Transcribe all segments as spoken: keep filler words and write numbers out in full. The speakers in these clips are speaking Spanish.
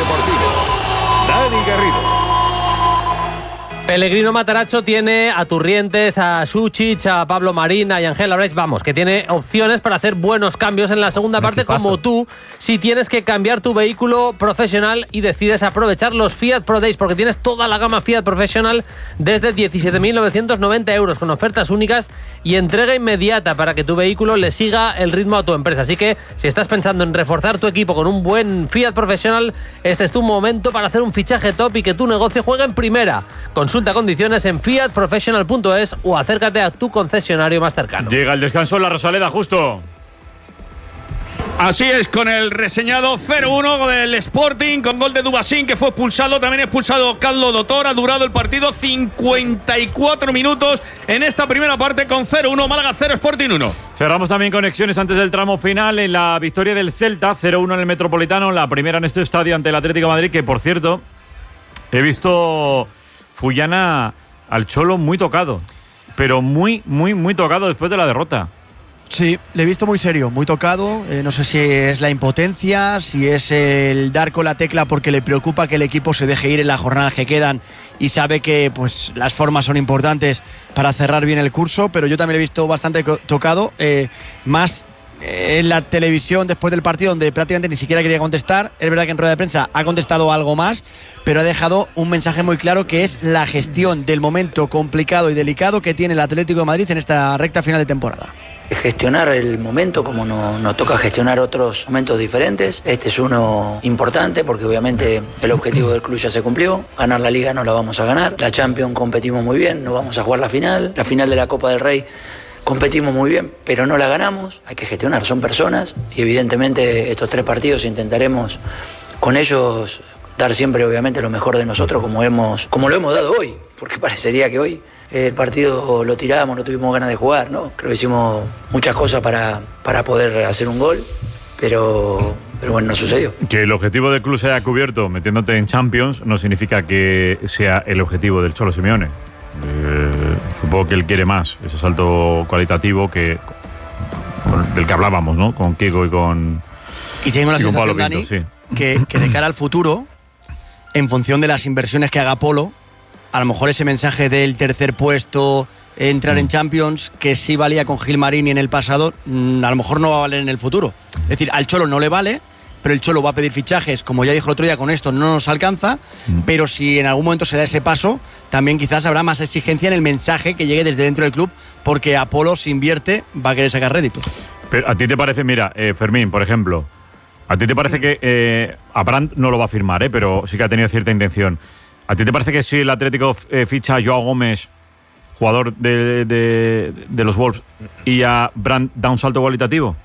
Deportivo, Dani Garrido. Pellegrino Matarazzo tiene a Turrientes, a Šušić, a Pablo Marín, a Ángel Labreix, vamos, que tiene opciones para hacer buenos cambios en la segunda Un parte, equipazo. como tú, si tienes que cambiar tu vehículo profesional y decides aprovechar los Fiat Pro Days, porque tienes toda la gama Fiat Professional desde diecisiete mil novecientos noventa euros, con ofertas únicas y entrega inmediata para que tu vehículo le siga el ritmo a tu empresa. Así que, si estás pensando en reforzar tu equipo con un buen Fiat Professional, este es tu momento para hacer un fichaje top y que tu negocio juegue en primera. Consulta condiciones en fiat professional punto es o acércate a tu concesionario más cercano. Llega el descanso en la Rosaleda, justo. Así es, con el reseñado cero uno del Sporting, con gol de Dubasín, que fue expulsado, también expulsado Carlos Dotor. Ha durado el partido cincuenta y cuatro minutos en esta primera parte, con cero uno, Málaga cero, Sporting uno. Cerramos también conexiones antes del tramo final en la victoria del Celta, cero uno en el Metropolitano, la primera en este estadio ante el Atlético de Madrid, que por cierto, he visto Fullana al Cholo muy tocado, pero muy, muy, muy tocado después de la derrota. Sí, le he visto muy serio, muy tocado. Eh, no sé si es la impotencia, si es el dar con la tecla porque le preocupa que el equipo se deje ir en las jornadas que quedan y sabe que pues las formas son importantes para cerrar bien el curso, pero yo también le he visto bastante co- tocado, eh, más eh, en la televisión después del partido, donde prácticamente ni siquiera quería contestar. Es verdad que en rueda de prensa ha contestado algo más, pero ha dejado un mensaje muy claro, que es la gestión del momento complicado y delicado que tiene el Atlético de Madrid en esta recta final de temporada. Gestionar el momento como no- nos toca gestionar otros momentos diferentes. Este es uno importante porque obviamente el objetivo del club ya se cumplió. Ganar la Liga no la vamos a ganar. La Champions competimos muy bien, no vamos a jugar la final. La final de la Copa del Rey competimos muy bien, pero no la ganamos. Hay que gestionar, son personas y evidentemente estos tres partidos intentaremos con ellos dar siempre obviamente lo mejor de nosotros, como hemos como lo hemos dado hoy, porque parecería que hoy el partido lo tiramos, no tuvimos ganas de jugar, ¿no? Creo que hicimos muchas cosas para, para poder hacer un gol, pero, pero bueno, no sucedió. Que el objetivo del club se haya cubierto metiéndote en Champions no significa que sea el objetivo del Cholo Simeone. Eh, supongo que él quiere más, ese salto cualitativo que con- del que hablábamos, ¿no? Con Kiko y con, Y tengo la y con sensación, Pablo Dani, Pinto, sí. que, que de cara al futuro, en función de las inversiones que haga Polo, a lo mejor ese mensaje del tercer puesto, entrar en Champions, que sí valía con Gilmarín y en el pasado, mm, a lo mejor no va a valer en el futuro. Es decir, al Cholo no le vale, pero el Cholo va a pedir fichajes, como ya dijo el otro día, con esto no nos alcanza, pero si en algún momento se da ese paso, también quizás habrá más exigencia en el mensaje que llegue desde dentro del club, porque Apolo, si invierte, va a querer sacar rédito. Pero a ti te parece, mira, eh, Fermín, por ejemplo, a ti te parece que eh, a Brandt no lo va a firmar, eh, pero sí que ha tenido cierta intención. ¿A ti te parece que si el Atlético eh, ficha a Joao Gómez, jugador de, de, de los Wolves, y a Brandt da un salto cualitativo?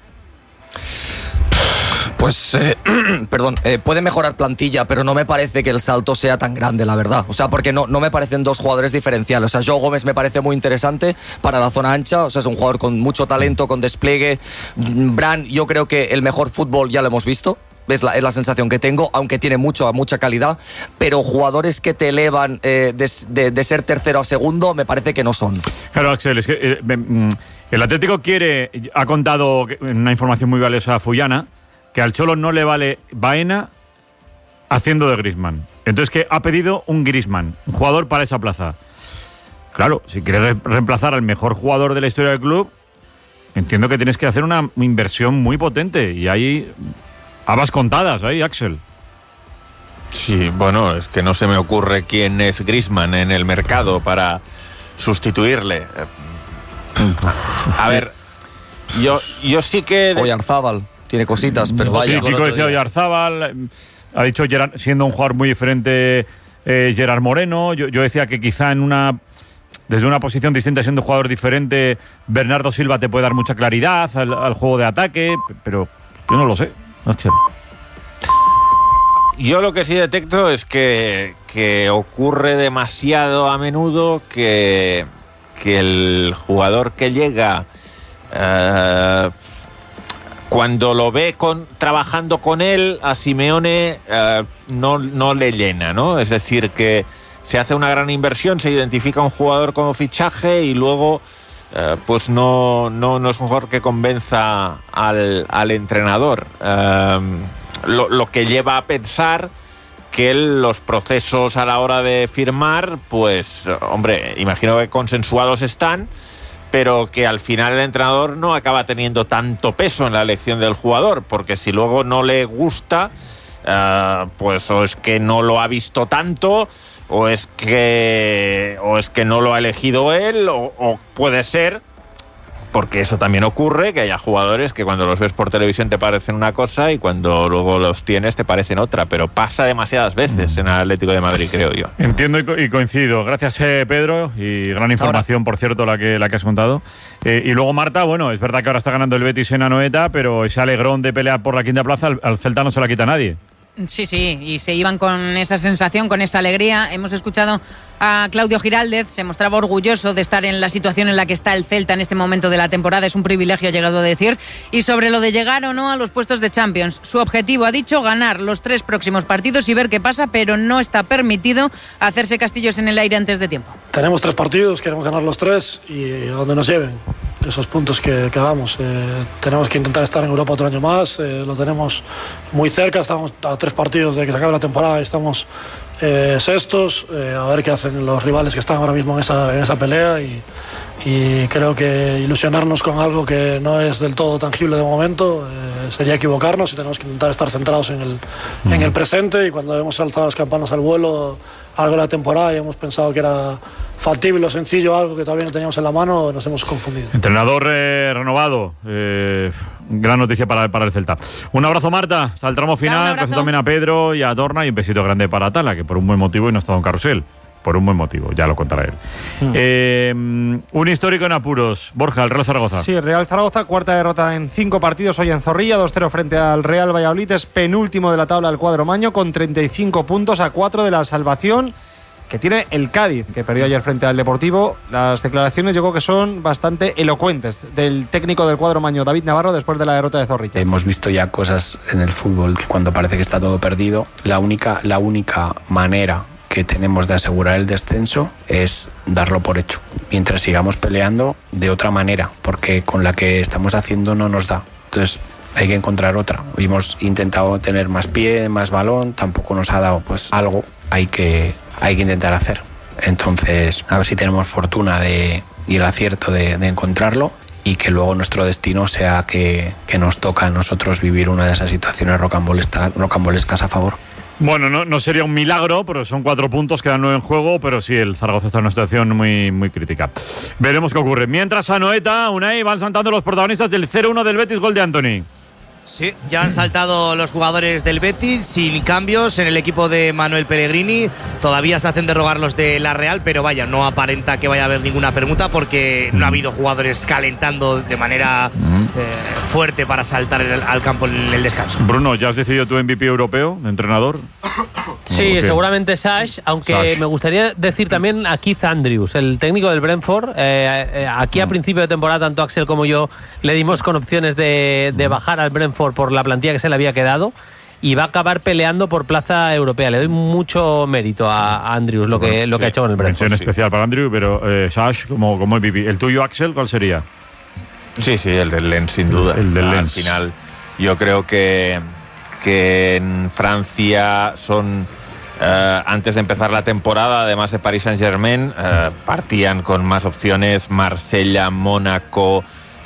Pues, eh, perdón, eh, puede mejorar plantilla, pero no me parece que el salto sea tan grande, la verdad. O sea, porque no, no me parecen dos jugadores diferenciales. O sea, Joao Gómez me parece muy interesante para la zona ancha. O sea, es un jugador con mucho talento, con despliegue. Brandt, yo creo que el mejor fútbol ya lo hemos visto. Es la, es la sensación que tengo, aunque tiene mucho, mucha calidad, pero jugadores que te elevan eh, de, de, de ser tercero a segundo, me parece que no son. Claro, Axel, es que eh, mm, el Atlético quiere, ha contado una información muy valiosa a Fullana, que al Cholo no le vale Baena haciendo de Griezmann. Entonces, que ha pedido un Griezmann, un jugador para esa plaza. Claro, si quieres re- reemplazar al mejor jugador de la historia del club, entiendo que tienes que hacer una inversión muy potente, y hay habas contadas ahí, Axel. Sí, bueno, es que no se me ocurre quién es Griezmann en el mercado para sustituirle. A ver, yo, yo sí que... Oyarzábal tiene cositas, pero vaya. Sí, Kiko decía Oyarzábal, ha dicho Gerard, siendo un jugador muy diferente, eh, Gerard Moreno. Yo, yo decía que quizá en una desde una posición distinta, siendo un jugador diferente, Bernardo Silva te puede dar mucha claridad al, al juego de ataque, pero yo no lo sé. Axel. Yo lo que sí detecto es que, que ocurre demasiado a menudo que, que el jugador que llega, eh, cuando lo ve con, trabajando con él, a Simeone eh, no, no le llena, ¿no? Es decir, que se hace una gran inversión, se identifica un jugador como fichaje y luego eh, pues no, no, no es un jugador que convenza al, al entrenador. Eh, Lo, lo que lleva a pensar que los procesos a la hora de firmar, pues, hombre, imagino que consensuados están, pero que al final el entrenador no acaba teniendo tanto peso en la elección del jugador, porque si luego no le gusta, uh, pues o es que no lo ha visto tanto, o es que, o es que no lo ha elegido él, o, o puede ser, porque eso también ocurre, que haya jugadores que cuando los ves por televisión te parecen una cosa y cuando luego los tienes te parecen otra, pero pasa demasiadas veces mm. en el Atlético de Madrid, creo yo. Entiendo y, co- y coincido. Gracias, eh, Pedro, y gran información, ahora. por cierto, la que, la que has contado. Eh, y luego, Marta, bueno, es verdad que ahora está ganando el Betis en Anoeta, pero ese alegrón de pelear por la quinta plaza al, al Celta no se la quita nadie. Sí, sí, y se iban con esa sensación, con esa alegría. Hemos escuchado a Claudio Giraldez, se mostraba orgulloso de estar en la situación en la que está el Celta en este momento de la temporada. Es un privilegio, ha llegado a decir. Y sobre lo de llegar o no a los puestos de Champions, su objetivo, ha dicho, ganar los tres próximos partidos y ver qué pasa, pero no está permitido hacerse castillos en el aire antes de tiempo. Tenemos tres partidos, queremos ganar los tres y a donde nos lleven. Esos puntos que, que hagamos. Eh, tenemos que intentar estar en Europa otro año más, eh, lo tenemos muy cerca, estamos a tres partidos de que se acabe la temporada, estamos eh, sextos, eh, a ver qué hacen los rivales que están ahora mismo en esa, en esa pelea y, y creo que ilusionarnos con algo que no es del todo tangible de momento eh, sería equivocarnos y tenemos que intentar estar centrados en el, mm. en el presente, y cuando hemos saltado las campanas al vuelo algo de la temporada y hemos pensado que era factible o sencillo, algo que todavía no teníamos en la mano, nos hemos confundido. Entrenador eh, renovado, eh, gran noticia para, para el Celta. Un abrazo, Marta, hasta el tramo final. Gracias también a Pedro y a Dorna, y un besito grande para Tala, que por un buen motivo y no ha estado en carrusel. Por un buen motivo, ya lo contará él. Mm. Eh, un histórico en apuros. Borja, el Real Zaragoza. Sí, Real Zaragoza, cuarta derrota en cinco partidos hoy en Zorrilla, dos cero frente al Real Valladolid. Es penúltimo de la tabla del cuadro maño con treinta y cinco puntos, a cuatro de la salvación que tiene el Cádiz, que perdió ayer frente al Deportivo. Las declaraciones yo creo que son bastante elocuentes del técnico del cuadro maño, David Navarro, después de la derrota de Zorrilla. Hemos visto ya cosas en el fútbol que cuando parece que está todo perdido, la única, la única manera que tenemos de asegurar el descenso es darlo por hecho, mientras sigamos peleando de otra manera, porque con la que estamos haciendo no nos da. Entonces hay que encontrar otra. Hoy hemos intentado tener más pie, más balón, tampoco nos ha dado, pues algo hay que, hay que intentar hacer. Entonces a ver si tenemos fortuna de, y el acierto de, de encontrarlo, y que luego nuestro destino sea que, que nos toca a nosotros vivir una de esas situaciones rocambolescas, rocambolescas a favor. Bueno, no, no sería un milagro, pero son cuatro puntos, quedan nueve en juego, pero sí, el Zaragoza está en una situación muy, muy crítica. Veremos qué ocurre. Mientras a Noeta, Unai, van saltando los protagonistas del cero uno del Betis, gol de Antony. Sí, ya han saltado los jugadores del Betis sin cambios en el equipo de Manuel Pellegrini. Todavía se hacen de rogar los de la Real, pero vaya, no aparenta que vaya a haber ninguna permuta porque no ha habido jugadores calentando de manera eh, fuerte para saltar el, al campo en el descanso. Bruno, ¿ya has decidido tu M V P europeo, entrenador? Sí, okay. Seguramente Sash, aunque Sash. Me gustaría decir también a Keith Andrews, el técnico del Brentford. Eh, eh, aquí a principio de temporada, tanto Axel como yo le dimos con opciones de, de bajar al Brentford por la plantilla que se le había quedado, y va a acabar peleando por plaza europea. Le doy mucho mérito a Andrews lo que, bueno, lo sí, que ha hecho con el Brentford. Mención especial para Andrews, pero eh, Sash como, como M V P. ¿El tuyo, Axel, cuál sería? Sí, sí, el del Lens, sin duda. El del Lens. Al final, yo creo que, que en Francia son... Uh, antes de empezar la temporada, además de Paris Saint-Germain, uh, partían con más opciones: Marsella, Mónaco,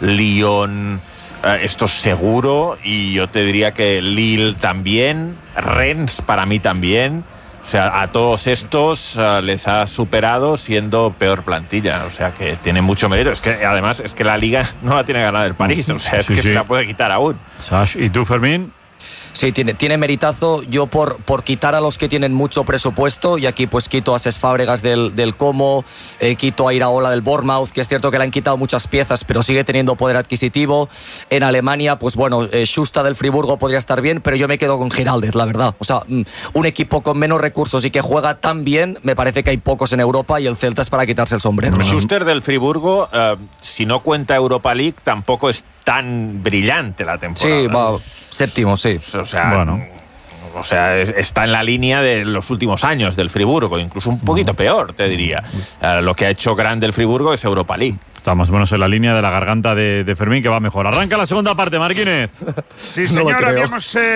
Lyon. Uh, esto es seguro, y yo te diría que Lille también, Rennes para mí también. O sea, a todos estos uh, les ha superado siendo peor plantilla. O sea, que tiene mucho mérito. Es que además es que la Liga no la tiene ganada el París. O sea, es sí, que sí. se la puede quitar aún. Sash, ¿y tú, Fermín? Sí, tiene, tiene meritazo. Yo por, por quitar a los que tienen mucho presupuesto, y aquí pues quito a Cesc Fábregas del, del Como, eh, quito a Iraola del Bournemouth, que es cierto que le han quitado muchas piezas, pero sigue teniendo poder adquisitivo. En Alemania, pues bueno, eh, Schuster del Friburgo podría estar bien, pero yo me quedo con Giraldez, la verdad. O sea, un equipo con menos recursos y que juega tan bien, me parece que hay pocos en Europa, y el Celta es para quitarse el sombrero. Schuster del Friburgo, eh, si no cuenta Europa League, tampoco es tan brillante la temporada. Sí, va séptimo, sí. O sea, bueno. o sea, está en la línea de los últimos años del Friburgo, incluso un poquito peor, te diría. Uh, lo que ha hecho grande el Friburgo es Europa League. Está más o menos en la línea de la garganta de, de Fermín, que va mejor. Arranca la segunda parte, Marquínez. Sí, señor, no habíamos... Eh...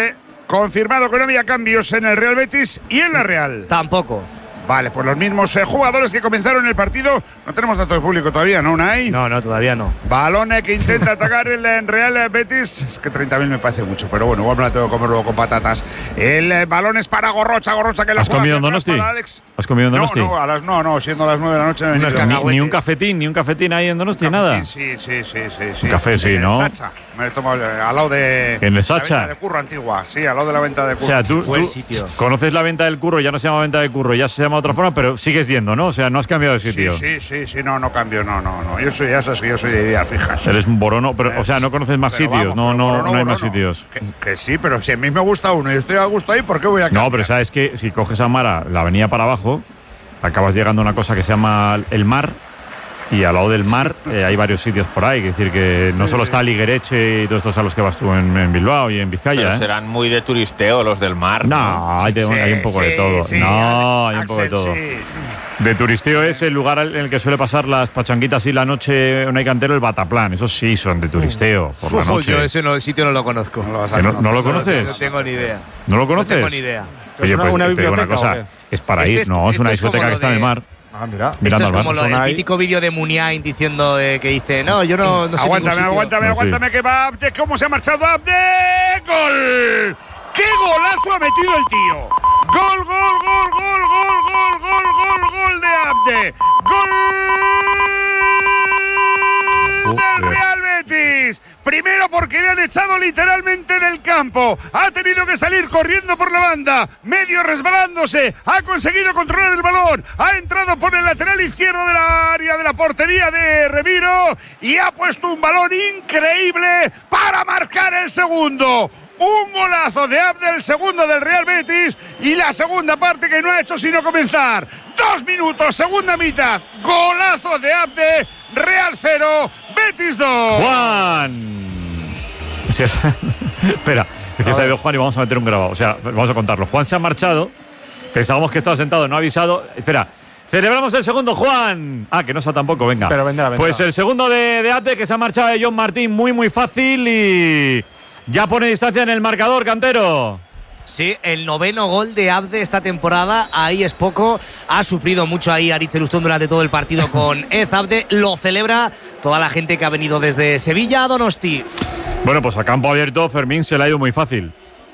Confirmado que no había cambios en el Real Betis y en la Real. Tampoco. Vale, pues los mismos eh, jugadores que comenzaron el partido. No tenemos datos de público todavía, ¿no, Unai? No, no, todavía no. Balón que intenta atacar el eh, Real Betis. Es que treinta mil me parece mucho, pero bueno, igual me la tengo que comer luego con patatas. El eh, balón es para Gorrocha, Gorrocha que la ¿Has comido en Donosti? ¿Has comido en Donosti? No, no, a las, no, no, siendo las nueve de la noche. No ni, ni un cafetín, ni un cafetín ahí en Donosti, nada. Sí, sí, sí, sí, sí. Un café, sí, en ¿no? El Sacha. Me he tomado al lado de. ¿En el Sacha? La venta de Curro antigua, sí, al lado de la venta de Curro. O sea, tú, tú conoces la venta del Curro, ya no se llama venta de Curro, ya se llama de otra forma, pero sigues yendo, ¿no? O sea, no has cambiado de sitio. Sí, sí, sí, sí, no, no cambio, no, no, no. Yo soy, ya sabes que yo soy de ideas fijas. Eres un borono, pero, o sea, no conoces más Pero sitios, vamos, no, pero no, borono, no hay borono. más sitios. Que, que sí, pero si a mí me gusta uno y estoy a gusto ahí, ¿por qué voy a cambiar? No, pero sabes que si coges a Mara, la avenida para abajo, acabas llegando a una cosa que se llama el Mar. Y al lado del mar eh, hay varios sitios por ahí. Es decir, que no Sí, solo sí. está Liguereche y todos estos a los que vas tú en, en Bilbao y en Vizcaya. Pero ¿eh? serán muy de turisteo los del mar. No, hay, de- hay un poco de todo. no, hay un poco de todo. De turisteo es el lugar en el que suele pasar las pachanguitas y la noche Unai Cantero, el Bataplan. Esos sí son de turisteo por la Uf, noche. Yo ese no, sitio no lo conozco. ¿Que no, no lo conoces? No tengo ni idea. ¿No lo conoces? No tengo ni idea. Oye, ¿Es una- pues una te digo una biblioteca o cosa. qué? Es para Este ir. es- no, es esto una es como discoteca lo que está en el de- mar. Ah, mira. Esto Mirando es al mar. como lo del mítico vídeo de Muniain diciendo eh, que dice, no, yo no, no sé Aguántame, ningún sitio. aguántame, No, sí. aguántame que va Abde. ¿Cómo se ha marchado Abde? ¡Gol! ¡Qué golazo ha metido el tío! ¡Gol, gol, gol, gol, gol, gol, gol, gol, gol de Abde! ¡Gol del Real Betis! Primero porque le han echado literalmente del campo. Ha tenido que salir corriendo por la banda, medio resbalándose. Ha conseguido controlar el balón. Ha entrado por el lateral izquierdo de la área de la portería de Remiro y ha puesto un balón increíble para marcar el segundo. Un golazo de Abde, el segundo del Real Betis, y la segunda parte que no ha hecho sino comenzar. Dos minutos, segunda mitad. Golazo de Abde, Real cero, Betis dos. ¡Juan! Sí, es- Espera, es que se ha ido Juan y vamos a meter un grabado. O sea, vamos a contarlo. Juan se ha marchado. Pensábamos que estaba sentado, no ha avisado. Espera. Celebramos el segundo, Juan. Ah, que no está tampoco, venga. Pero vendrá, vendrá. Pues el segundo de, de Ate, que se ha marchado de John Martín, muy, muy fácil y ya pone distancia en el marcador, Cantero. Sí, el noveno gol de Abde esta temporada, ahí es poco. Ha sufrido mucho ahí Aritz Elustón durante todo el partido con Ez Abde. Lo celebra toda la gente que ha venido desde Sevilla a Donosti. Bueno, pues a campo abierto, Fermín se le ha ido muy fácil.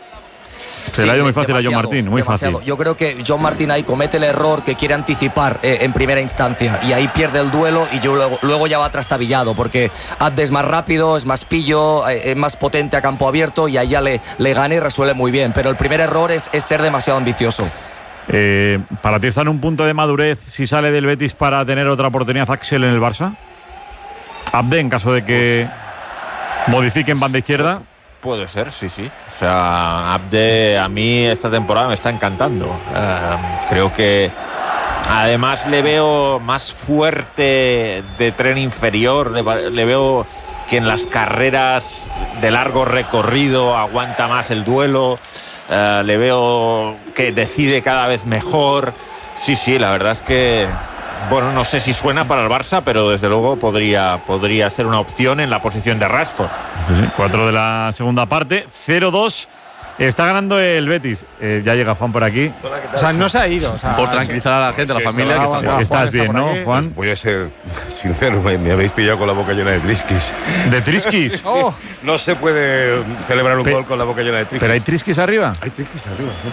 Se Sí, le ha ido muy fácil a John demasiado, Martín, muy demasiado. fácil. Yo creo que John Martín ahí comete el error que quiere anticipar eh, en primera instancia y ahí pierde el duelo y yo luego, luego ya va trastabillado porque Abde es más rápido, es más pillo, eh, es más potente a campo abierto y ahí ya le, le gana y resuelve muy bien. Pero el primer error es, es ser demasiado ambicioso. Eh, ¿Para ti está en un punto de madurez si sale del Betis para tener otra oportunidad Axel en el Barça? Abde, en caso de que modifiquen banda izquierda. Puede ser, sí, sí. O sea, Abde a mí esta temporada me está encantando. Eh, creo que además le veo más fuerte de tren inferior, le, va- le veo que en las carreras de largo recorrido aguanta más el duelo, eh, le veo que decide cada vez mejor. Sí, sí, la verdad es que, bueno, no sé si suena para el Barça, pero desde luego podría, podría ser una opción en la posición de Rashford. Sí, sí, cuatro de la segunda parte, cero dos. Está ganando el Betis. Eh, ya llega Juan por aquí. O sea, no se ha ido. O sea, Por tranquilizar a la gente, a la que familia, está- que está Juan bien. Estás está bien, por ¿no, aquí. Juan? Voy a ser sincero, me, me habéis pillado con la boca llena de trisquis. ¿De trisquis? Oh, No se puede celebrar un Pe- gol con la boca llena de trisquis. ¿Pero hay trisquis arriba? Hay trisquis arriba, sí.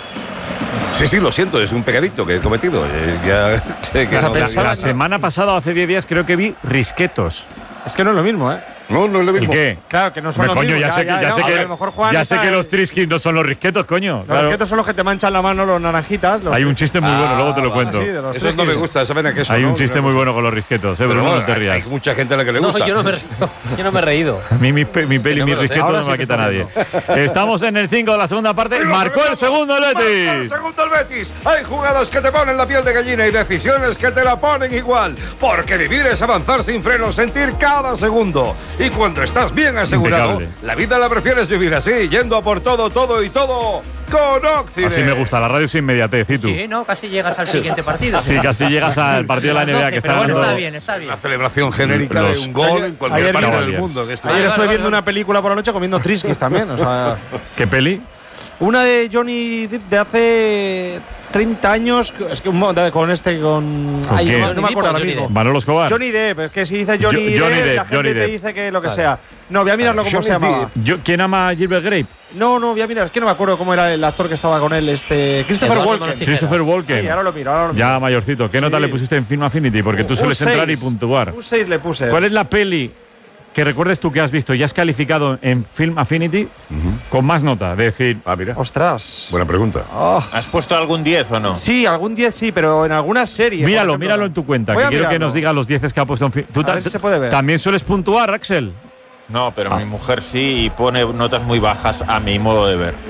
Sí, sí, lo siento, es un pegadito que he cometido. Eh, ya sé que Esa no- pensada- La semana pasada o hace diez días creo que vi risquetos. es que no es lo mismo, ¿eh? No, no es lo ¿Y mismo. qué? Claro, que no son Me los coño, mismos. ya sé que, ya sé no, que, a lo mejor Juan ya está sé que en- los trisquis no son los risquetos, coño. Los Claro. objetos son los que te manchan la mano, los naranjitas. los Hay un que- chiste muy bueno, luego te lo Ah, cuento. sí, de los Eso no me trisquis. gusta, esa pena que eso. Hay ¿no? un chiste muy bueno con los risquetos, eh, Pero Bruno, no, no te hay- rías. Hay mucha gente a la que le gusta. No, yo no me, yo no me he reído. A mí mi, pe- mi peli y no mi me lo sé. risqueto Ahora no sí me que quita está nadie. viendo. Estamos en el cinco de la segunda parte. Marcó el segundo el Marcó el Betis. segundo el Betis. Hay jugadas que te ponen la piel de gallina y decisiones que te la ponen igual. Porque vivir es avanzar sin freno, sentir cada segundo. Y cuando estás bien asegurado, Impecable. la vida la prefieres vivir así, yendo a por todo, todo y todo con Oxide. Así me gusta, la radio sin inmediatez, ¿y tú? Sí, no, casi llegas al siguiente partido. Sí, casi llegas al partido de la N B A que está Pero bueno, ganando. está bien, está bien. La celebración genérica Los- de un gol en cualquier ayer parte vino- del mundo. Que esto- Ayer Vale, estuve vale, viendo vale. una película por la noche comiendo trisquis también. O sea, ¿Qué peli? Una de Johnny Depp de hace treinta años, es que un mo- de- con este, con... ¿Con Ay, quién? no, no me acuerdo ahora Johnny mismo. Depp. Manolo Escobar. Johnny Depp, es que si dice Johnny, Jo- Johnny Depp, Depp, la gente Johnny te Depp. dice que lo que Vale. sea. No, voy a mirarlo cómo se llamaba. Yo, ¿Quién ama a Gilbert Grape? No, no, voy a mirar, es que no me acuerdo cómo era el actor que estaba con él, este... Christopher Walken. Christopher Walken. Sí, ahora lo miro, ahora lo miro. Ya mayorcito. ¿Qué nota Sí. le pusiste en Film Affinity? Porque tú Un sueles entrar y seis. puntuar. Un seis le puse. ¿Cuál es la peli que recuerdes tú que has visto y has calificado en Film Affinity con más nota? De decir, ah, mira. Ostras. Buena pregunta. Oh. ¿Has puesto algún diez o no? Sí, algún diez sí, pero en algunas series. por Míralo, ejemplo, míralo no. en tu cuenta, Voy que a quiero que mirarlo. nos diga los diez que ha puesto en Film. ¿Tú A ver si se puede ver. también sueles puntuar, Axel? No, pero mi mujer sí y pone notas muy bajas a mi modo de ver.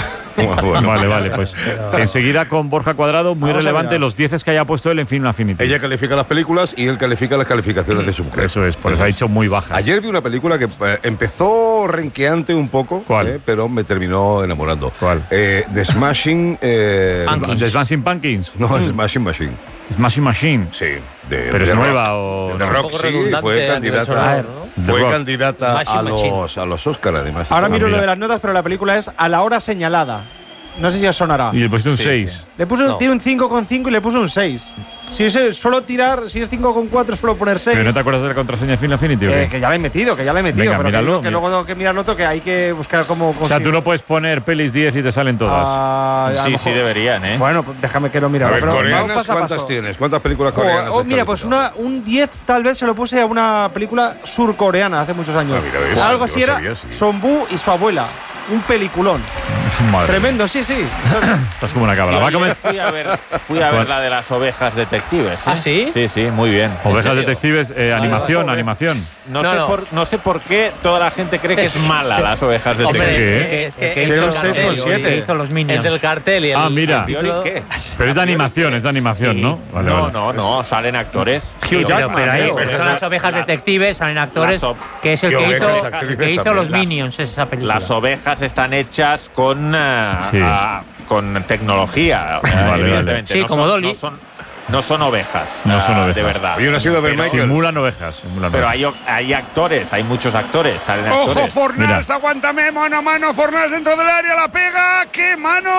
Vale, vale, pues enseguida con Borja Cuadrado, muy Vamos a relevante mirar. los diez que haya puesto él en Film Affinity. Ella califica las películas y él califica las calificaciones de su mujer. Eso es, por eso ha dicho muy bajas. Ayer vi una película que eh, empezó renqueante un poco, ¿Cuál? eh, pero me terminó enamorando. ¿Cuál? Eh, The Smashing... Eh, Pumpkins. The Smashing Pumpkins. No, The Smashing Machine. Smashing Machine. Sí. De, Pero de es rock. nueva o... De no? rock, sí, fue candidata, fue The Rock. candidata Smashing a Machine. los, a los Oscar, además. Ahora Ah, miro mira. lo de las notas, pero la película es A la hora señalada. No sé si os sonará. Y le pusiste un Sí, seis. sí. Le puse, No. tiene un cinco coma cinco y le puse un seis. Si es solo tirar, si es cinco coma cuatro, suelo poner seis. ¿Pero no te acuerdas de la contraseña de Film Affinity o qué? Eh, que ya la he metido, que ya la he metido. Venga, pero que, míralo, digo que mira. luego tengo que mirarlo otro, que hay que buscar cómo O sea, consigo. tú no puedes poner pelis diez y te salen todas. Ah, a lo Sí, sí mejor- deberían, ¿eh? Bueno, pues déjame que lo mire. A ahora, ver, pero vamos coreanas, paso a ¿cuántas paso. tienes? ¿Cuántas películas Jo, coreanas? oh, has mira, pues calificado? una, un diez tal vez se lo puse a una película surcoreana hace muchos años. Ah, mira, ves, Algo yo así lo era sabía, sí. Sonbu y su abuela. Un peliculón. Madre. Tremendo, sí, sí. Estás como una cabra. Va a Yo comer... fui a ver, fui a ver ¿Cuál? la de las ovejas detectives. ¿eh? ¿Ah, sí? Sí, sí, muy bien. Ovejas En serio. detectives, eh, animación, animación. No, No, sé no. Por, no sé por qué toda la gente cree que es mala las ovejas Hombre, detectives. es que, es que, Que hizo era un el seis cartel, con siete. que hizo los Minions. El del cartel y el, Ah, mira. el título- ¿Qué? Pero es de animación, es de animación, ¿no? Vale, no, vale. no, no, salen actores. Hugh Sí, Pero, Jackman, pero ahí creo. pero son las ovejas detectives, salen actores, Las o- que es el ¿Qué que ovejas hizo, actrices que hizo también? los Las- Minions, esa película. Las ovejas están hechas con, eh, Sí. ah, con tecnología, eh, Vale, evidentemente. vale. Sí, no como son, Dolly. No son, no son ovejas. No son ah, ovejas. De verdad. Oye, ¿no ha sido a ver Pero- Michael? Simulan ovejas. simulan Pero ovejas. hay, o- hay actores, hay muchos actores, salen Ojo, actores. Fornals, aguántame, mano a mano, Fornals dentro del área, la pega, qué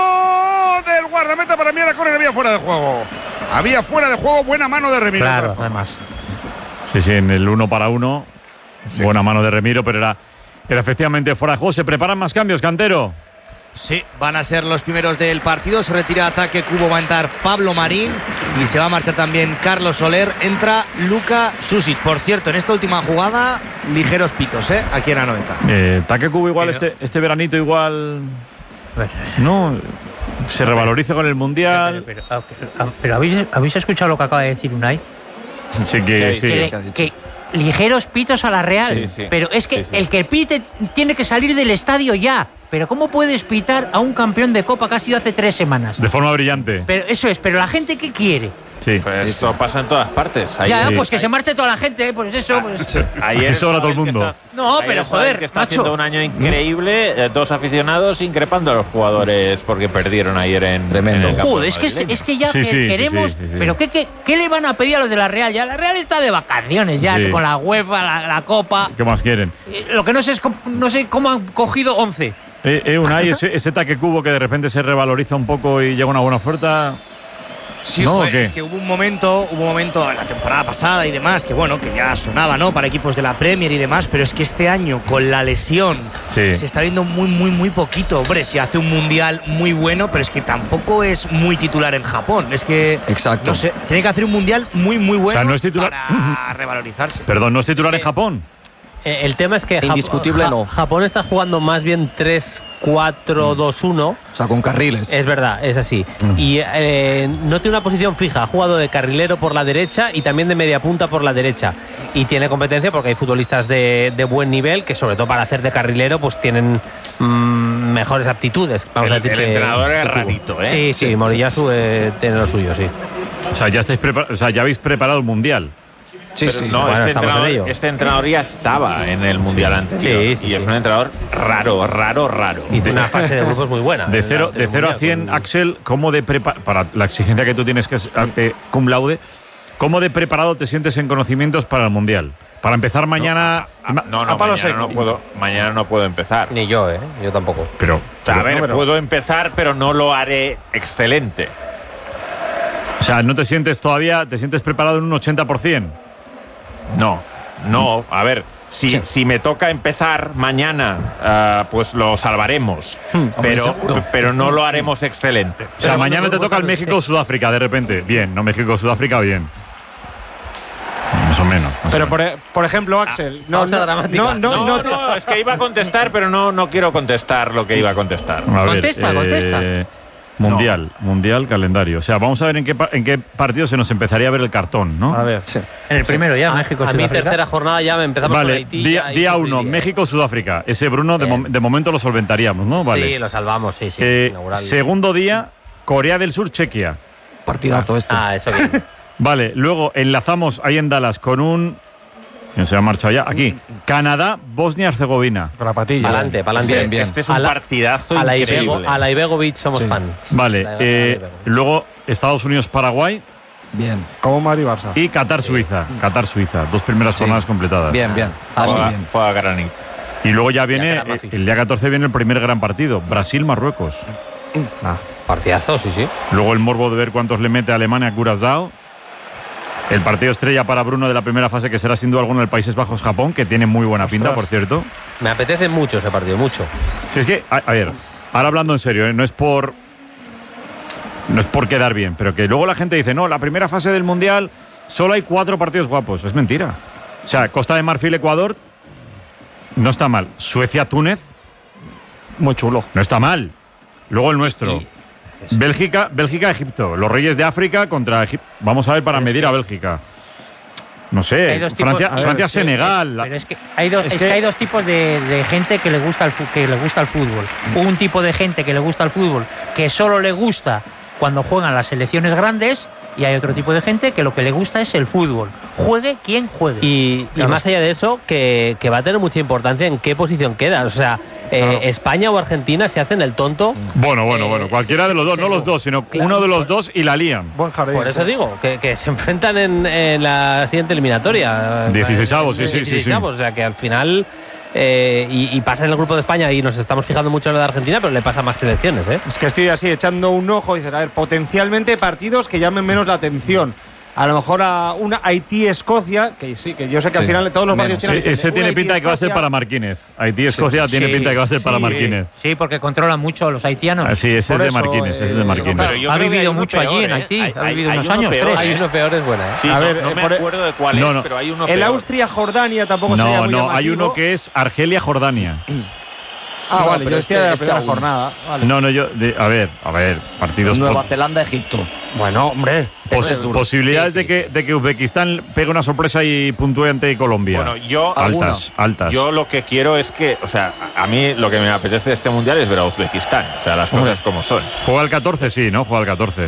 mano del guardameta, para mí era con había fuera de juego. Había fuera de juego, buena mano de Remiro. Claro, además. Sí, sí, en el uno para uno. Buena mano de Remiro, pero era, era efectivamente fuera de juego. ¿Se preparan más cambios, Cantero? Sí, van a ser los primeros del partido. Se retira ataque Cubo, va a entrar Pablo Marín y se va a marchar también Carlos Soler. Entra Luka Susic. Por cierto, en esta última jugada, ligeros pitos, ¿eh? Aquí en Anoeta. Eh, Taque Cubo igual, Pero- este, este veranito igual... No, se revaloriza con el Mundial. Pero, pero, ah, pero ¿habéis, ¿habéis escuchado lo que acaba de decir Unai? Sí, que sí. Que, le- que ligeros pitos a la Real. Sí, sí. Pero es que Sí, sí. el que pite tiene que salir del estadio ya. Pero ¿cómo puedes pitar a un campeón de Copa que ha sido hace tres semanas? De forma brillante. Pero eso es, pero la gente ¿qué quiere? Sí. Pues esto pasa en todas partes. ya, Ayer- pues que se marche toda la gente, ¿eh? Pues eso, pues... Ayer Aquí sobra todo el Sabel, que mundo. está- No, ayer pero, Sabel, joder, que está macho. haciendo un año increíble, eh, dos aficionados increpando a los jugadores porque perdieron ayer en Tremendo. en el campo Joder, es que, madrileño. es que ya Sí, que sí, sí, queremos. sí, sí, sí. Pero ¿qué, qué, qué le van a pedir a los de la Real? Ya la Real está de vacaciones ya, Sí. con la UEFA, la, la Copa. ¿Qué más quieren? Eh, Lo que no sé es cómo, no sé cómo han cogido once. Eh, eh, Unai, ese, ese Taque Cubo que de repente se revaloriza un poco y llega una buena oferta. Sí, ¿No, joder, o qué? es que hubo un momento, hubo un momento en la temporada pasada y demás, que bueno, que ya sonaba, ¿no? Para equipos de la Premier y demás, pero es que este año, con la lesión, Sí. se está viendo muy, muy, muy poquito. Hombre, si hace un mundial muy bueno, pero es que tampoco es muy titular en Japón. Es que. Exacto. No sé, tiene que hacer un mundial muy, muy bueno O sea, no es titular- para revalorizarse. Perdón, ¿no es titular en Japón? Eh, el tema es que Jap- Indiscutible Ja- no. Japón está jugando más bien tres cuatro dos uno. O sea, con carriles. Es verdad, es así. Y eh, no tiene una posición fija. Ha jugado de carrilero por la derecha y también de media punta por la derecha. Y tiene competencia porque hay futbolistas de, de buen nivel que, sobre todo para hacer de carrilero, pues tienen mm, mejores aptitudes. Vamos El- a decir el que- entrenador es que Cubo. rarito, ¿eh? Sí, sí, Sí. Moriyasu eh, tiene lo suyo, sí. O sea, ya estáis prepar- o sea, ya habéis preparado el Mundial. Sí, Pero sí. no, Bueno, este, estamos en ello. entrenador, este entrenador ya estaba en el mundial anterior. Sí, sí, y es sí. un entrenador raro, raro, raro. Hizo una fase de grupos muy buena. De en cero, la- de en el cero a Mundial, cien, con- Axel, ¿cómo de prepa- para la exigencia que tú tienes que es eh, cum laude, ¿cómo de preparado te sientes en conocimientos para el Mundial? Para empezar mañana. No, a, a, no, no, mañana no, puedo, mañana no puedo empezar. Ni yo, ¿eh? Yo tampoco. Pero. O sea, a ver, no, pero... puedo empezar, pero no lo haré excelente. O sea, ¿no te sientes todavía, te sientes preparado en un ochenta por ciento? No, no. A ver, si, sí. si me toca empezar mañana, uh, pues lo salvaremos. Hmm, pero, pero no lo haremos excelente. O sea, pero mañana te toca el México-Sudáfrica de repente. Bien, no México-Sudáfrica, bien. Más o menos. Más pero o por, menos. por ejemplo, Axel, no, no, no, no, no, no, no, es que iba a contestar, pero no, no quiero contestar lo que iba a contestar. A ver, contesta, eh, contesta. Mundial, no. mundial, calendario. O sea, vamos a ver en qué, en qué partido se nos empezaría a ver el cartón, ¿no? A ver, sí. En el primero ya, a, México, a Sudáfrica. mi tercera jornada ya me empezamos vale, con Haití. Día, día uno, México, Sudáfrica. Ese Bruno de, mo de momento lo solventaríamos, ¿no? Vale. Sí, lo salvamos, sí, sí. Eh, segundo día, Corea del Sur, Chequia. Partidazo este. Ah, eso bien. Vale, luego enlazamos ahí en Dallas con un... ¿Quién se ha marchado ya? Aquí. Canadá, Bosnia-Herzegovina. Con la patilla. Pa'lante, pa'lante. Bien, bien. Este es un la, partidazo a la increíble. Ibego, a la Ibegovic somos sí. fan. Vale. Eh, luego Estados Unidos-Paraguay. Bien. Como Madrid Barça. Y Qatar-Suiza. Sí. Qatar-Suiza. Dos primeras sí. jornadas completadas. Bien, bien. Juega, bien. Juega Granit. Y luego ya viene, ya el día catorce viene el primer gran partido. Brasil-Marruecos. Ah, partidazo, sí, sí. Luego el morbo de ver cuántos le mete a Alemania a Curazao. El partido estrella para Bruno de la primera fase, que será sin duda alguno el Países Bajos-Japón, que tiene muy buena pinta, por cierto. Me apetece mucho ese partido, mucho. Si es que, a, a ver, ahora hablando en serio, ¿eh? no es por no es por quedar bien, pero que luego la gente dice, no, la primera fase del Mundial solo hay cuatro partidos guapos. Es mentira. O sea, Costa de Marfil, Ecuador, no está mal. Suecia-Túnez, muy chulo. No está mal. Luego el nuestro. Y... Bélgica, Bélgica, Egipto. Los Reyes de África contra Egipto. Vamos a ver para medir a Bélgica. No sé, Francia, tipos, Francia ver, Senegal. Pero es que hay dos, es es que que hay dos tipos de, de gente que le gusta el que le gusta el fútbol. Un tipo de gente que le gusta el fútbol que solo le gusta cuando juegan las selecciones grandes, y hay otro tipo de gente que lo que le gusta es el fútbol. Juegue quien juegue. Y, claro. y más allá de eso, que, que va a tener mucha importancia en qué posición queda. O sea, eh, claro. España o Argentina se hacen el tonto. Bueno, bueno, eh, bueno. Cualquiera sí, de los dos, no los dos, sino claro. uno de los dos y la lían. Buen jardín. Por eso digo, que, que se enfrentan en, en la siguiente eliminatoria. dieciseisavos, sí, sí, sí, sí. O sea, que al final... Eh, y, y pasa en el grupo de España y nos estamos fijando mucho en lo de Argentina, pero le pasa a más selecciones, ¿eh? Es que estoy así echando un ojo y dices, a ver, potencialmente partidos que llamen menos la atención. A lo mejor a una Haití-Escocia, que sí, que yo sé que sí, al final todos los partidos sí, tienen... Ese tiene pinta de que va a ser para Marquínez. Haití-Escocia sí, tiene sí, pinta de que va a ser sí, para Marquínez. Sí, porque controlan mucho los haitianos. Ah, sí, ese Por es de Marquínez, eh, ese es de Marquínez. Ha vivido mucho peor, allí en Haití, eh. ha vivido hay, unos hay años, peor, tres. Hay uno peor, es buena, ¿eh? Sí, a no, ver, no eh, me por acuerdo de cuál no, es, no. pero hay uno el peor. El Austria-Jordania tampoco no, sería muy No, no, hay llamativo. uno que es Argelia-Jordania. Ah, no, vale, yo este, decía de la este primera aún. jornada. Vale. No, no, yo. De, a ver, a ver, partidos. Nueva Zelanda, Egipto. Bueno, hombre. Pos es posibilidades sí, sí, de, que, de que Uzbekistán pegue una sorpresa y puntúe ante Colombia. Bueno, yo. Altas, alguna. altas. Yo lo que quiero es que. O sea, a mí lo que me apetece de este mundial es ver a Uzbekistán. O sea, las cosas hombre. como son. Juega el catorce, sí, ¿no? Juega el catorce.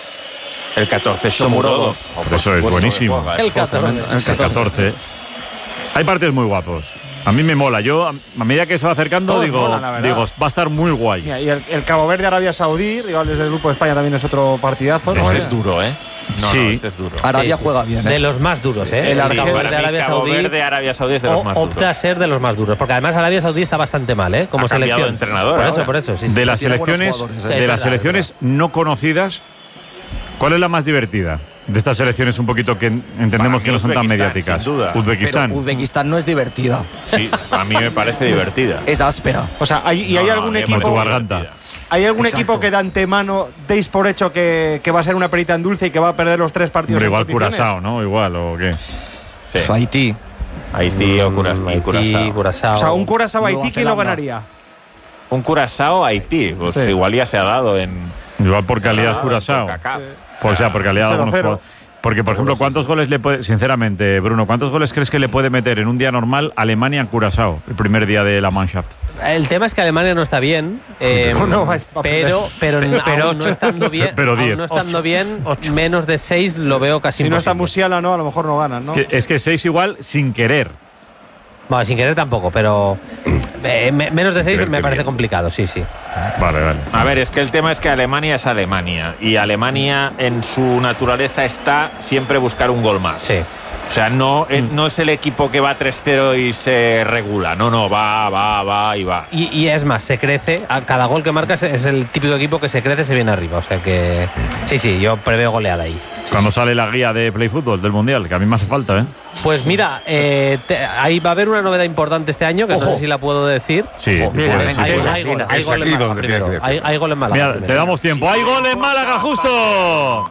El catorce, Shomurodov. Por eso es buenísimo. Juega, el catorce. El catorce. Hay partidos muy guapos. A mí me mola. Yo, a medida que se va acercando, Todo digo, mola, digo, va a estar muy guay. Mira, y el, el Cabo Verde, Arabia Saudí, rivales del grupo de España, también es otro partidazo. Este ¿no? es duro, ¿eh? No, sí. no, este es duro. Arabia sí, juega bien. ¿eh? De los más duros, ¿eh? El sí, Cabo para Verde, mí, Arabia Cabo Saudí, Verde, Arabia Saudí es de los más duros. Opta a ser de los más duros, porque además Arabia Saudí está bastante mal, ¿eh? Como ha selección. De entrenador, por eso, ahora. por eso. Sí, de sí, las sí, selecciones, ¿eh? de las selecciones no conocidas, ¿cuál es la más divertida? De estas selecciones un poquito que entendemos que no son tan mediáticas. Sin duda. Uzbekistán. Pero Uzbekistán no es divertida. Sí, a mí me parece divertida. Es áspera. O sea, hay, y no, hay no, algún equipo. equipo. Garganta. ¿Hay algún Exacto. equipo que de antemano deis por hecho que, que va a ser una perita en dulce y que va a perder los tres partidos? Hombre, en igual competiciones? Curazao, ¿no? Igual, ¿o qué? Sí. Haití. Haití o Cura- Mm, y Curazao. Curazao. O sea, un Curazao-Haití, Nueva ¿quién lo Zelanda. ganaría? Un Curazao-Haití. Pues Sí. igual ya se ha dado en. Igual por se ha calidad dado en Curazao. CONCACAF. Pues, o sea, por calidad de cero algunos cero. jugadores. Porque, por ejemplo, ¿cuántos goles le puede, sinceramente, Bruno, cuántos goles crees que le puede meter en un día normal Alemania a Curazao, el primer día de la Mannschaft? El tema es que Alemania no está bien, eh, No, no, vais a pero, pero, perder. pero Pero aún no ocho. estando bien, Pero aún diez. no estando bien, menos de seis lo veo casi Si no está imposible. Musiala, no, a lo mejor no ganan, ¿no? Es que, es que seis igual sin querer. Bueno, sin querer tampoco, pero eh, me- menos de seis Creo me que parece bien. complicado, sí, sí. Vale, vale. A ver, es que el tema es que Alemania es Alemania y Alemania en su naturaleza está siempre buscar un gol más. Sí. O sea, no, eh, no es el equipo que va tres cero y se regula. No, no, va, va, va y va. Y, y es más, se crece. A cada gol que marcas es el típico equipo que se crece, se viene arriba. O sea que sí, sí, yo preveo goleada ahí. Sí, Cuando sí. sale la guía de Play Fútbol del Mundial, que a mí me hace falta, ¿eh? Pues mira, eh, te, ahí va a haber una novedad importante este año, que Ojo. no sé si la puedo decir. Sí, Ojo, mira, puedes, sí, hay, puedes. hay gol, hay Es gol aquí en Málaga donde tiene primero. que decir. Hay, hay gol en Málaga. Mira, primero. te damos tiempo. ¡Hay gol en Málaga, justo!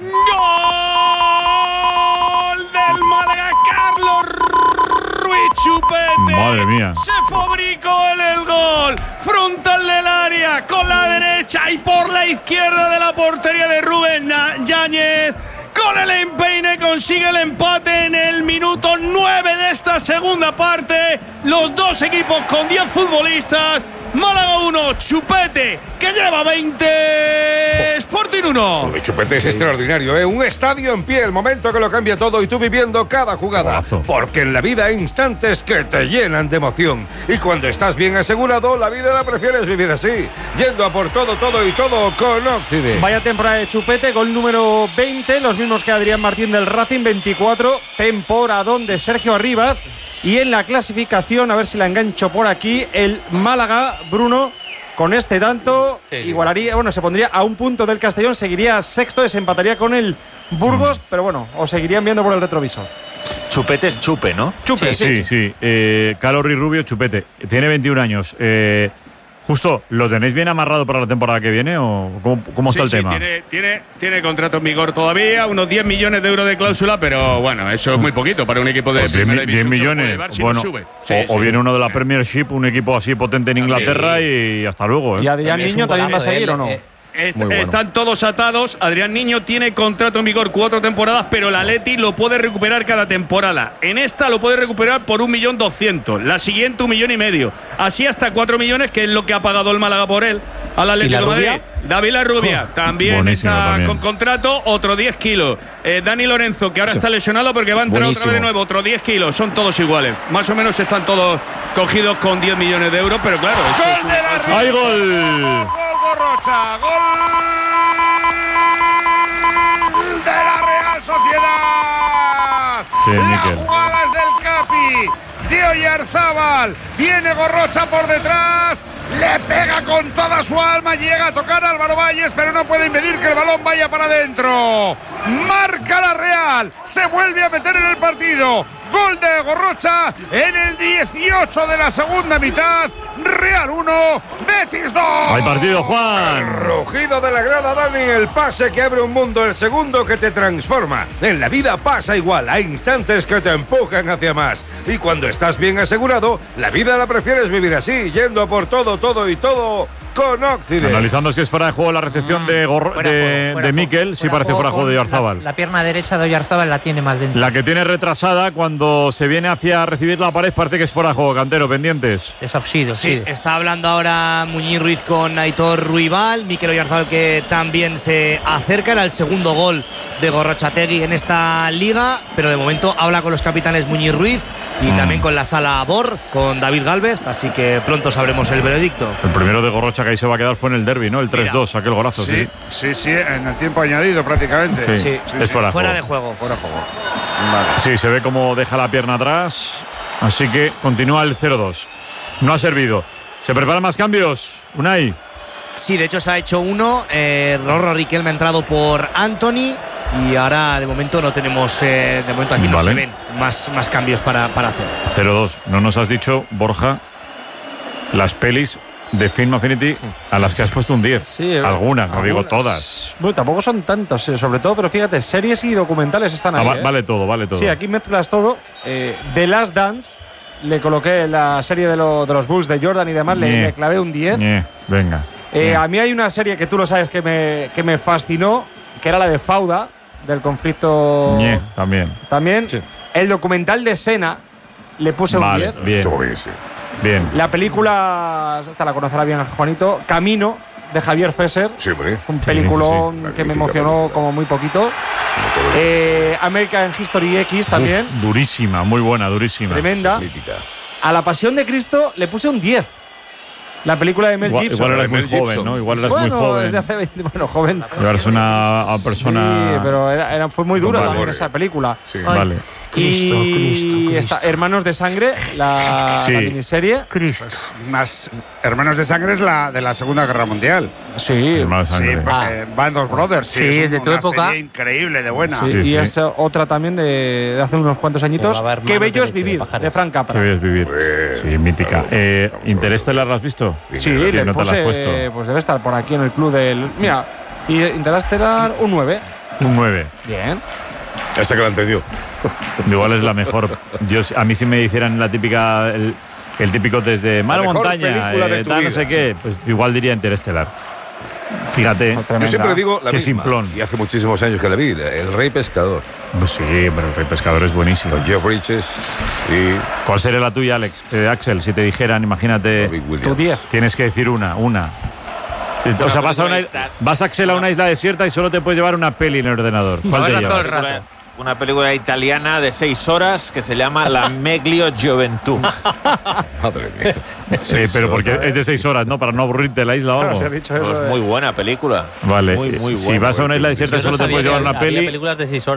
¡Gol del Málaga! Carlos Ruiz Chupete. Madre mía. Se fabricó el, el gol. Frontal del área, con la derecha y por la izquierda de la portería de Rubén Yáñez. Con el empeine consigue el empate en el minuto nueve de esta segunda parte. Los dos equipos con diez futbolistas. Málaga uno, Chupete, que lleva veinte, Sporting uno. Lo de Chupete es extraordinario, ¿eh? Un estadio en pie, el momento que lo cambia todo y tú viviendo cada jugada. Golazo. Porque en la vida hay instantes que te llenan de emoción. Y cuando estás bien asegurado, la vida la prefieres vivir así. Yendo a por todo, todo y todo con Occident. Vaya temporada de Chupete, gol número veinte, los mismos que Adrián Martín del Racing, veinticuatro, temporadón de Sergio Arribas. Y en la clasificación, a ver si la engancho por aquí, el Málaga, Bruno, con este tanto, Sí, sí. igualaría, bueno, se pondría a un punto del Castellón, seguiría sexto, desempataría con el Burgos, pero bueno, os seguirían viendo por el retrovisor. Chupete es chupe, ¿no? Chupe, Sí, sí. sí. Eh, Calorri Rubio, Chupete. Tiene veintiún años. Eh, justo, ¿lo tenéis bien amarrado para la temporada que viene o cómo, cómo está Sí, el sí, tema? Tiene, tiene, tiene contrato en vigor todavía, unos diez millones de euros de cláusula, pero bueno, eso es muy poquito para un equipo de Pues diez, primera mi- diez división, se lo puede millones. llevar si Bueno, no sube. Sí, o, sí, o sí. viene uno de la Premiership, un equipo así potente en Inglaterra y hasta luego. ¿eh? ¿Y Adrián Es un Niño también va a golazo, seguir eh, o no? eh, Est- Muy bueno. Están todos atados. Adrián Niño tiene contrato en vigor cuatro temporadas, pero el Atleti lo puede recuperar cada temporada. En esta lo puede recuperar por un millón doscientos. La siguiente un millón y medio. Así hasta cuatro millones, que es lo que ha pagado el Málaga por él al Atlético de Madrid. David La Rubia también buenísimo está también. con contrato, otro diez kilos. Eh, Dani Lorenzo, que ahora está lesionado porque va a entrar Buenísimo. otra vez de nuevo, otro diez kilos. Son todos iguales. Más o menos están todos cogidos con diez millones de euros, pero claro. eso es Gol una de la cosa- Real. ¡Hay gol! Gol Gorrocha, gol de la Real Sociedad. Sí, la Miquel. jugada es del Capi, de Oyarzábal. Viene Gorrocha por detrás, le pega con toda su alma, llega a tocar a Álvaro Valles, pero no puede impedir que el balón vaya para adentro. Marca la Real, se vuelve a meter en el partido. Gol de Gorrocha en el dieciocho de la segunda mitad. Real uno, Betis dos. ¡Hay partido, Juan! Rugido de la grada, Dani, el pase que abre un mundo, el segundo que te transforma. En la vida pasa igual, hay instantes que te empujan hacia más. Y cuando estás bien asegurado, la vida la prefieres vivir así, yendo a por todo, todo y todo con Occident. Analizando si es fuera de juego la recepción de, Gorro- Fuera de de, juego, fuera de de Miquel, juego, sí fuera parece juego fuera de juego de con Oyarzábal. La, la pierna derecha de Oyarzábal la tiene más dentro. La que tiene retrasada cuando se viene hacia recibir la pared parece que es fuera de juego, Cantero, pendientes. Es offside, Sí, está hablando ahora Muñiz Ruiz con Aitor Ruibal, Mikel Oyarzabal que también se acerca, era el segundo gol de Gorrochategui en esta liga, pero de momento habla con los capitanes Muñiz Ruiz y Mm. también con la sala Bor, con David Gálvez, así que pronto sabremos el veredicto. El primero de Gorrocha que ahí se va a quedar fue en el derbi, ¿no? El tres dos, aquel golazo. Sí, sí, sí, en el tiempo añadido prácticamente. Sí, es fuera de Fuera juego. de juego. Fuera de juego. Sí, se ve cómo deja la pierna atrás. Así que continúa el cero dos. No ha servido. ¿Se preparan más cambios? Unai. Sí, de hecho se ha hecho uno. Eh, Rorro Riquelme ha entrado por Anthony y ahora de momento no tenemos, eh, de momento aquí no Vale. se ven más, más cambios para, para hacer. cero dos. No nos has dicho, Borja, las pelis de Film Affinity a las que has puesto un diez. Sí, algunas, no digo algunas. todas. Bueno, tampoco son tantos, eh, sobre todo, pero fíjate, series y documentales están Ah, ahí. va- ¿eh? vale todo, vale todo. Sí, aquí mezclas todo. Eh, The Last Dance, le coloqué la serie de, lo- de los Bulls de Jordan y demás, le, Ñe. le clavé un diez. Ñe, venga. Eh, Ñe. a mí hay una serie que tú lo sabes que me, que me fascinó, que era la de Fauda, del conflicto. Ñe, también. También el documental de Sena, le puse un Vale, diez. bien. Bien. La película, esta la conocerá bien Juanito, Camino, de Javier Fesser. Sí, hombre. Un peliculón Sí, sí, sí. que me Magnífica emocionó película. como muy poquito. Eh, American History X también. Uf, durísima, muy buena, durísima. Tremenda. A La Pasión de Cristo le puse un diez. La película de Mel Igual, Gibson. igual eras muy Mel joven, Gibson. ¿no? Igual eras bueno, muy joven. Desde hace veinte, bueno, joven. Llevarse una a persona. Sí, pero era, era- fue muy dura Vale. también esa película. Sí. Vale. Cristo, y Cristo, Cristo. está Hermanos de Sangre, la, Sí. la miniserie. Pues más Hermanos de Sangre es la de la Segunda Guerra Mundial. Sí, Hermanos de Sí, Sangre. porque Band of Brothers. Sí, Sí, es es de tu una época. serie increíble, de buena. Sí, y es otra también de, de hace unos cuantos añitos. Jugaba Hermanos Qué de bello es leche, de vivir, de, pajares. Frank ¿Qué Capra. debes vivir? Sí, mítica. Eh, ¿Interstellar la has visto? Sí, ¿Qué le nota puse, le has puesto? pues debe estar por aquí en el club del. Mira, y Interstellar un nueve. Un nueve. Bien. Ese que lo entendió. Igual es la mejor. Yo, a mí si me hicieran la típica, el, el típico desde Mar mejor Montaña, película de eh, tu tal, no vida, sé qué, pues igual diría Interestelar. Fíjate. Yo siempre digo la qué misma, simplón. y hace muchísimos años que la vi, El Rey Pescador. Pues sí, pero el Rey Pescador es buenísimo. Con Jeff Bridges y ¿Cuál sería la tuya, Alex? Eh, Axel, si te dijeran, imagínate, Tu diez. tienes que decir una, una. O sea, vas a, una, vas Axel a una isla desierta y solo te puedes llevar una peli en el ordenador. ¿Cuál te Ahora todo el llevas? rato. Una película italiana de seis horas que se llama La Meglio Gioventù. madre mía. Sí, pero porque es de seis horas, ¿no? Para no aburrirte de la isla o Claro, algo. se ha dicho eso. Pues de- muy buena película. Vale. Muy, muy si buena. vas a una isla desierta Yo no solo te sabía puedes que llevar una había peli. películas de seis horas.